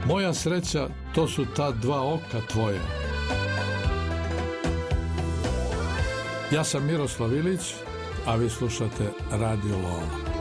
Moja sreća, to su ta dva oka tvoja. Ja sam Miroslav Ilić, a vi slušate Radio Lola.